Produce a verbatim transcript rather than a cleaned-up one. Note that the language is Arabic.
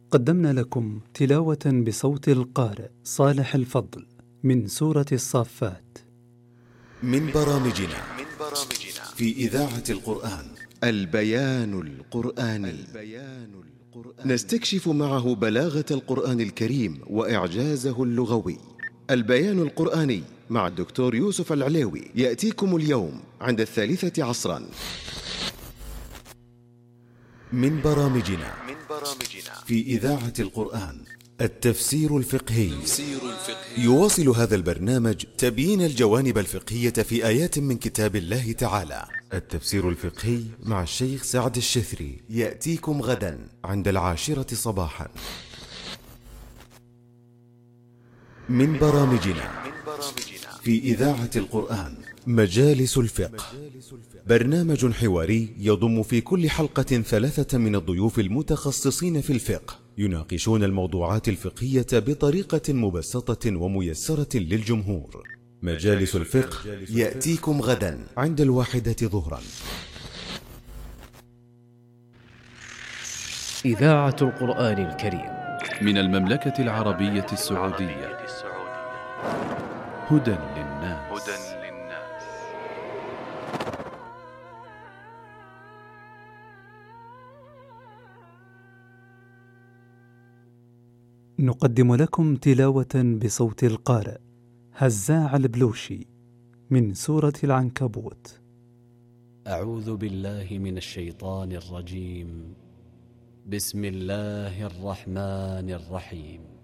قدمنا لكم تلاوة بصوت القارئ صالح الفضل من سورة الصافات من برامجنا في إذاعة القرآن البيان القرآني. نستكشف معه بلاغة القرآن الكريم وإعجازه اللغوي. البيان القرآني مع الدكتور يوسف العليوي يأتيكم اليوم عند الثالثة عصرا. من برامجنا في إذاعة القرآن التفسير الفقهي. يواصل هذا البرنامج تبيين الجوانب الفقهية في آيات من كتاب الله تعالى. التفسير الفقهي مع الشيخ سعد الشثري يأتيكم غدا عند العاشرة صباحا. من برامجنا في إذاعة القرآن مجالس الفقه، برنامج حواري يضم في كل حلقة ثلاثة من الضيوف المتخصصين في الفقه يناقشون الموضوعات الفقهية بطريقة مبسطة وميسرة للجمهور. مجالس الفقه يأتيكم غدا عند الواحدة ظهرا. إذاعة القرآن الكريم من المملكة العربية السعودية. هدى للناس. نقدم لكم تلاوة بصوت القارئ هزاع البلوشي من سورة العنكبوت. أعوذ بالله من الشيطان الرجيم. بسم الله الرحمن الرحيم.